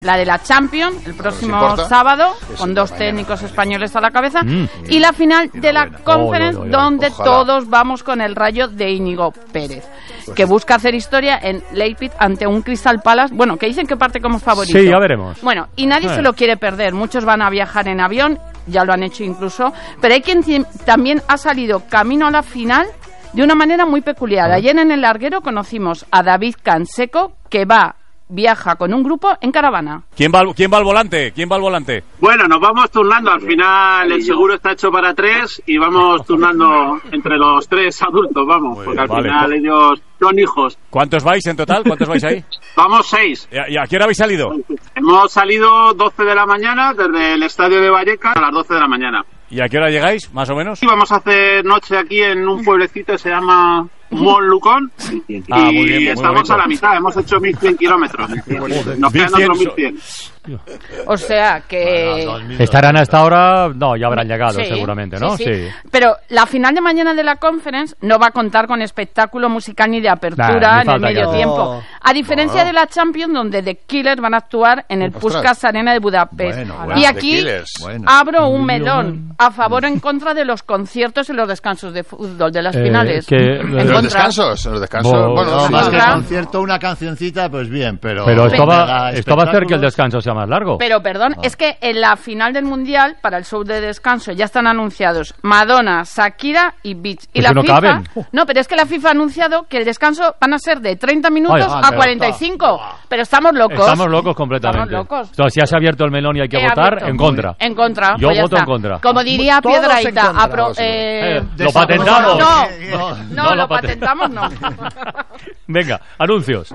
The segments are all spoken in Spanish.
La de la Champions, el próximo sábado, con dos técnicos españoles a la cabeza, y la final de la Conference, donde todos vamos con el Rayo de Íñigo Pérez, que busca hacer historia en Leipzig ante un Crystal Palace, bueno, que dicen que parte como favorito. Sí, ya veremos. Bueno, y nadie se lo quiere perder, muchos van a viajar en avión, ya lo han hecho incluso, pero hay quien también ha salido camino a la final de una manera muy peculiar. Ayer en el larguero conocimos a David Canseco, que viaja con un grupo en caravana. ¿Quién va al volante? Bueno, nos vamos turnando. Al final el seguro está hecho para 3 y vamos turnando entre los 3 adultos, vamos. Muy porque bien, al final ellos son hijos. ¿Cuántos vais en total? ¿Cuántos vais ahí? Vamos 6. ¿Y a qué hora habéis salido? Hemos salido 12 de la mañana desde el estadio de Vallecas a las 12 de la mañana. ¿Y a qué hora llegáis, más o menos? Sí, vamos a hacer noche aquí en un pueblecito que se llama Montlucón y estamos a la mitad, hemos hecho 1.100 kilómetros. Nos quedan otros 1.100. O sea que... Estarán hasta ahora, no, ya habrán llegado seguramente, ¿no? Sí. Pero la final de mañana de la Conference no va a contar con espectáculo musical ni de apertura en el medio tiempo. A diferencia de la Champions, donde The Killers van a actuar en el Puskás Arena de Budapest. Y aquí abro un melón a favor o en contra de los conciertos y los descansos de fútbol, de las finales. Los descansos. Bueno, más que concierto, una cancioncita, pues bien, pero esto va a hacer que el descanso sea más largo. Pero perdón, es que en la final del Mundial, para el show de descanso, ya están anunciados Madonna, Shakira y Beach. Y la FIFA, no, pero es que la FIFA ha anunciado que el descanso van a ser de 30 minutos a 45. Pero estamos locos. Estamos locos completamente. Estamos locos. Entonces, si has abierto el melón y hay que votar, en contra. En contra. Yo pues voto en contra. Como diría Piedrahita, ¿lo patentamos? No, lo patentamos no. Venga, anuncios.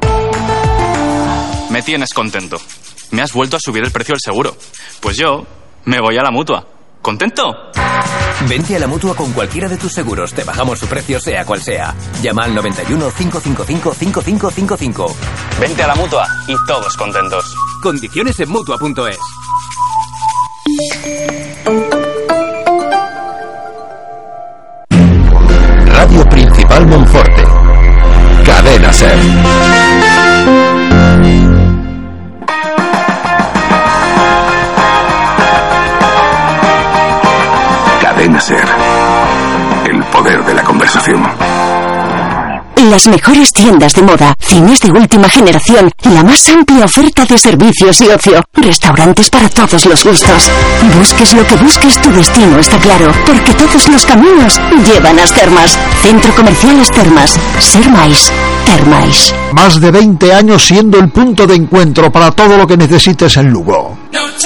Me tienes contento. Me has vuelto a subir el precio del seguro. Pues yo me voy a la Mutua. ¿Contento? Vente a la Mutua con cualquiera de tus seguros. Te bajamos su precio sea cual sea. Llama al 91 555 5555. Vente a la Mutua y todos contentos. Condiciones en Mutua.es. Radio Principal Monforte. Cadena SER. Cadena SER. El poder de la conversación. Las mejores tiendas de moda, cines de última generación, la más amplia oferta de servicios y ocio, restaurantes para todos los gustos. Busques lo que busques, tu destino está claro, porque todos los caminos llevan a Termas. Centro Comercial Termas. Sermais. Termais. Más de 20 años siendo el punto de encuentro para todo lo que necesites en Lugo.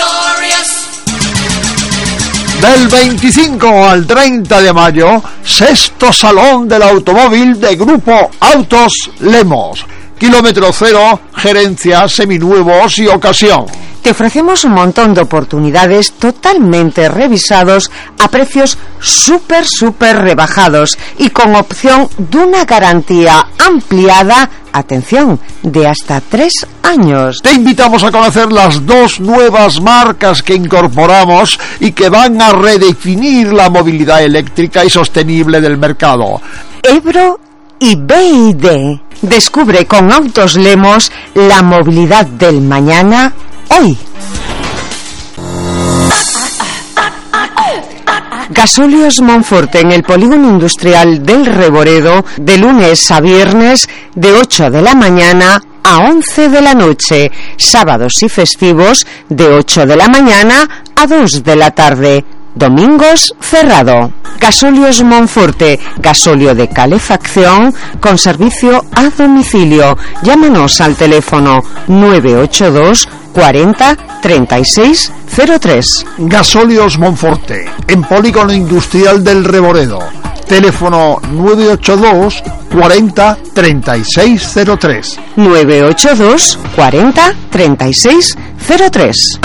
Del 25 al 30 de mayo, sexto Salón del Automóvil de Grupo Autos Lemos. Kilómetro cero, gerencia, seminuevos y ocasión. Te ofrecemos un montón de oportunidades totalmente revisados a precios súper rebajados y con opción de una garantía ampliada, atención, de hasta 3 años. Te invitamos a conocer las 2 nuevas marcas que incorporamos y que van a redefinir la movilidad eléctrica y sostenible del mercado. Ebro y BYD. Descubre con Autos Lemos la movilidad del mañana hoy. Gasóleos Monforte en el Polígono Industrial del Reboredo, de lunes a viernes, de 8 de la mañana a 11 de la noche, sábados y festivos, de 8 de la mañana a 2 de la tarde. Domingos cerrado. Gasóleos Monforte, gasóleo de calefacción con servicio a domicilio. Llámanos al teléfono 982 40 36 03. Gasóleos Monforte, en Polígono Industrial del Reboredo. Teléfono 982 40 36 03. 982 40 36 03.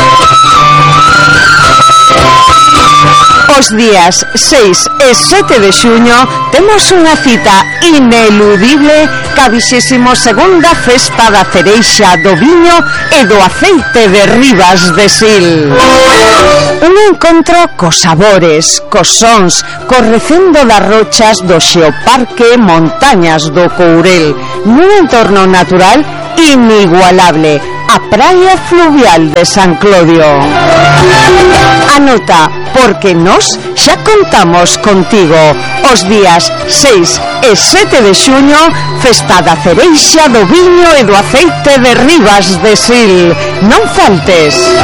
Os días 6 e 7 de xuño temos unha cita ineludible ca 22ª Festa da Cereixa, do Viño e do Aceite de Ribas de Sil. Un encontro cos sabores, cos sons, co recendo das rochas do Xeoparque Montañas do Courel, nun entorno natural inigualable, a Praia Fluvial de San Clodio. Anota, porque nós xa contamos contigo os días 6 e 7 de xuño, festa da cereixa, do viño e do aceite de Rivas de Sil. Non faltes.